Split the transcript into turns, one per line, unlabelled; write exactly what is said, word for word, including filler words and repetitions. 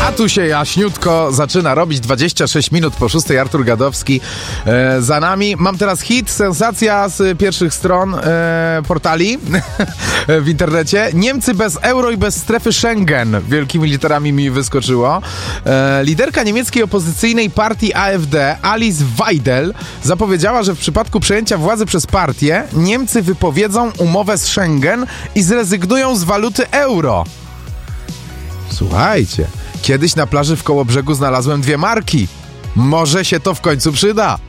A tu się jaśniutko zaczyna robić. dwadzieścia sześć minut po szóstej. Artur Gadowski e, za nami. Mam teraz hit, sensacja z pierwszych stron e, portali w internecie. Niemcy bez euro i bez strefy Schengen. Wielkimi literami mi wyskoczyło. E, liderka niemieckiej opozycyjnej partii A F D, Alice Weidel, zapowiedziała, że w przypadku przejęcia władzy przez partię Niemcy wypowiedzą umowę z Schengen i zrezygnują z waluty euro. Słuchajcie, kiedyś na plaży w Kołobrzegu znalazłem dwie marki. Może się to w końcu przyda.